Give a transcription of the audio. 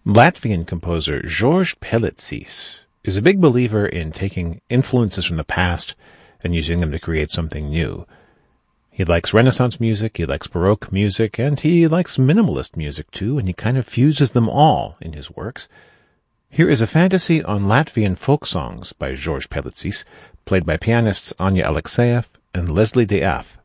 Latvian composer George Pelicis is a big believer in taking influences from the past and using them to create something new. He likes Renaissance music, he likes Baroque music, and he likes minimalist music too, and he kind of fuses them all in his works. Here is a fantasy on Latvian folk songs by George Pelicis, played by pianists Anya Alexeyev and Leslie Death.